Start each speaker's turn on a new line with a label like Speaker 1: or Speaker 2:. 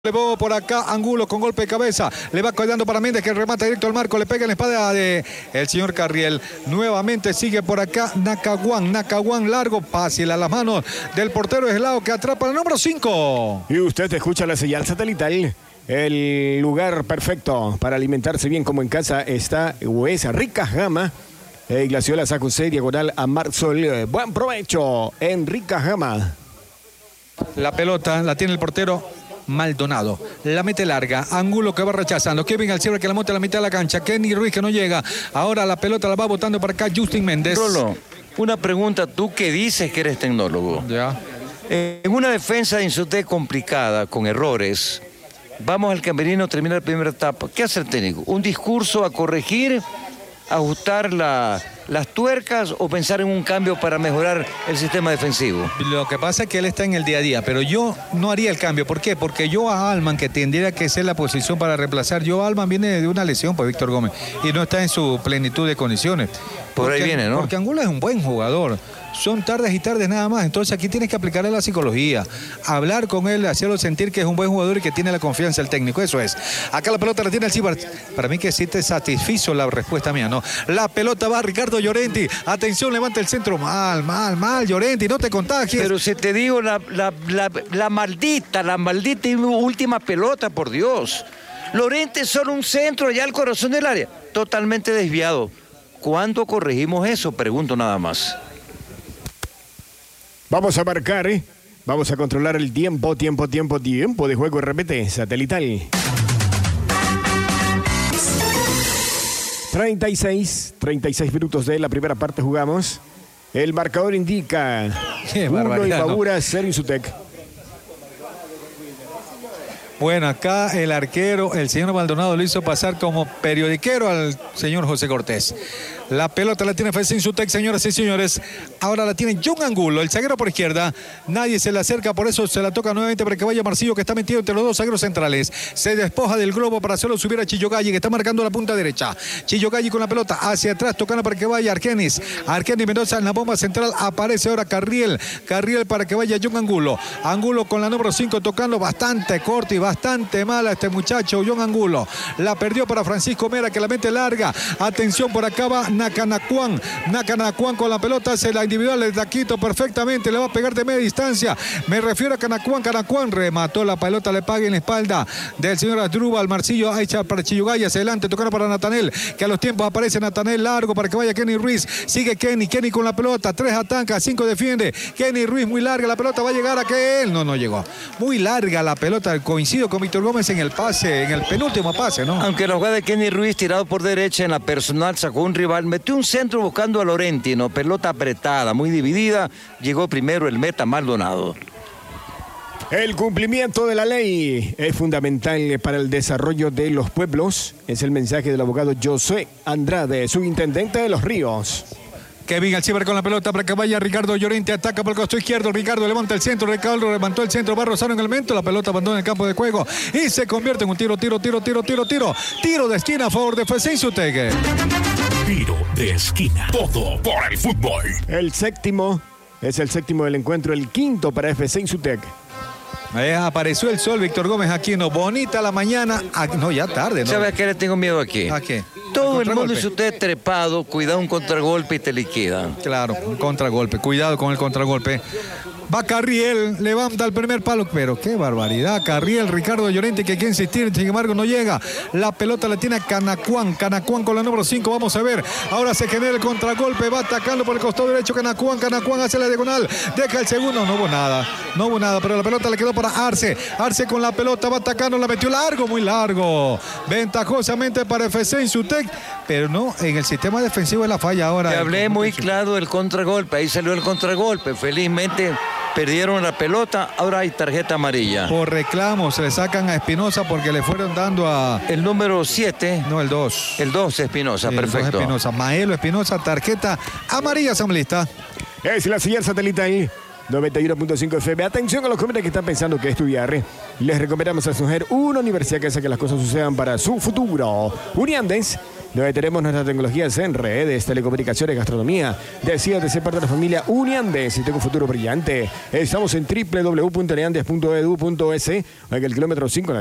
Speaker 1: Le pongo por acá, Angulo con golpe de cabeza, le va cuidando para Méndez que remata directo al marco, le pega en la espada de el señor Carriel. Nuevamente sigue por acá Nacaguán largo, fácil a las manos del portero Eslao que atrapa el número 5.
Speaker 2: Y usted escucha la señal satelital. El lugar perfecto para alimentarse bien como en casa está o es Ricas Gama. Glaciola San José, diagonal a Marsol. Buen provecho en Ricas Gama.
Speaker 1: La pelota la tiene el portero Maldonado, la mete larga, Angulo que va rechazando, Kevin Alcibre que la monta a la mitad de la cancha, Kenny Ruiz que no llega, ahora la pelota la va botando para acá Justin Méndez.
Speaker 3: Rolo, una pregunta, tú que dices que eres tecnólogo.
Speaker 1: Ya.
Speaker 3: En una defensa de Insútec complicada, con errores, vamos al camerino, termina la primera etapa, ¿qué hace el técnico? ¿Un discurso a corregir, ajustar las tuercas o pensar en un cambio para mejorar el sistema defensivo?
Speaker 1: Lo que pasa es que él está en el día a día, pero yo no haría el cambio. ¿Por qué? Porque Joe Allman, que tendría que ser la posición para reemplazar, Joe Allman viene de una lesión por Víctor Gómez y no está en su plenitud de condiciones.
Speaker 3: Por ahí viene, ¿no?
Speaker 1: Porque Angulo es un buen jugador. Son tardes y tardes nada más. Entonces aquí tienes que aplicarle la psicología, hablar con él, hacerlo sentir que es un buen jugador y que tiene la confianza del técnico. Eso es. Acá la pelota la tiene el Cibar. Para mí que sí te satisfizo la respuesta mía, ¿no? La pelota va a Ricardo Llorenti. Atención, levanta el centro. Mal, Llorenti, no te contagies.
Speaker 3: Pero si te digo la maldita última pelota, por Dios. Llorenti solo un centro allá al corazón del área. Totalmente desviado. ¿Cuándo corregimos eso? Pregunto nada más.
Speaker 2: Vamos a marcar, Vamos a controlar el tiempo de juego. Repete, satelital. 36 minutos de la primera parte jugamos. El marcador indica 1 Imbabura, 0 Insútec.
Speaker 1: Bueno, acá el arquero, el señor Maldonado, lo hizo pasar como periodiquero al señor José Cortés. La pelota la tiene FC Insútec, señoras y señores. Ahora la tiene John Angulo, el zaguero por izquierda. Nadie se le acerca, por eso se la toca nuevamente para que vaya Marcillo, que está metido entre los dos zagueros centrales. Se despoja del globo para hacerlo subir a Chillo Galli, que está marcando la punta derecha. Chillo Galli con la pelota hacia atrás, tocando para que vaya Argenis Mendoza en la bomba central. Aparece ahora Carriel para que vaya John Angulo. Angulo con la número 5 tocando bastante corto y bastante mala este muchacho, John Angulo. La perdió para Francisco Mera, que la mete larga. Atención, por acá va Nacanacuán con la pelota, hace la individual de Taquito perfectamente, le va a pegar de media distancia. Me refiero a Canacuán remató la pelota, le paga en la espalda del señor Asdrúbal. Marcillo echa para Chillugay hacia adelante, tocando para Natanel, que a los tiempos aparece Natanel largo para que vaya Kenny Ruiz. Sigue Kenny con la pelota, 3 ataca, 5 defiende. Kenny Ruiz muy larga, la pelota va a llegar a que él no llegó. Muy larga la pelota, coincido con Víctor Gómez en el pase, en el penúltimo pase, ¿no?
Speaker 3: Aunque la jugada de Kenny Ruiz tirado por derecha en la personal sacó un rival, metió un centro buscando a Llorenti, ¿no? Pelota apretada, muy dividida, llegó primero el meta Maldonado.
Speaker 2: El cumplimiento de la ley es fundamental para el desarrollo de los pueblos. Es el mensaje del abogado Josué Andrade, subintendente de Los Ríos.
Speaker 1: Kevin Alcibre con la pelota para que vaya Ricardo Llorenti, ataca por el costado izquierdo, Ricardo levanta el centro, Ricardo levantó el centro, va Rosario en el momento, la pelota abandona el campo de juego y se convierte en un tiro de esquina a favor de FC Insútec.
Speaker 4: Tiro de esquina, todo por el fútbol.
Speaker 2: El séptimo del encuentro, el quinto para FC Insútec.
Speaker 1: Apareció el sol, Víctor Gómez Aquino. Bonita la mañana. No, ya tarde, ¿no?
Speaker 3: ¿Sabes a qué le tengo miedo aquí?
Speaker 1: ¿A qué?
Speaker 3: Todo el mundo dice usted trepado, cuidado un contragolpe y te liquida.
Speaker 1: Claro, un contragolpe. Cuidado con el contragolpe. Va Carriel, levanta el primer palo, pero qué barbaridad. Carriel, Ricardo Llorenti, que quiere insistir, sin embargo no llega. La pelota la tiene a Canacuán con la número 5, vamos a ver. Ahora se genera el contragolpe, va atacando por el costado derecho Canacuán hace la diagonal, deja el segundo, no hubo nada, pero la pelota le quedó para Arce con la pelota, va atacando, la metió muy largo. Ventajosamente para FC Insútec, pero no, en el sistema defensivo es la falla ahora.
Speaker 3: Te hablé muy claro del contragolpe, ahí salió el contragolpe, felizmente perdieron la pelota, ahora hay tarjeta amarilla.
Speaker 1: Por reclamo se le sacan a Espinosa porque le fueron dando a...
Speaker 3: El número 7.
Speaker 1: No, el 2.
Speaker 3: El 2 Espinosa, sí, perfecto.
Speaker 1: Espinosa, Maelo Espinosa, tarjeta amarilla, asambleísta.
Speaker 2: Es la señal satelital 91.5 FM. Atención a los jóvenes que están pensando que estudiar. Les recomendamos escoger una universidad que hace que las cosas sucedan para su futuro. Uniandes donde tenemos nuestra tecnología en redes, telecomunicaciones, gastronomía. Decídete ser parte de la familia Uniandes y tengo un futuro brillante. Estamos en www.uniandes.edu.es, en el kilómetro 5.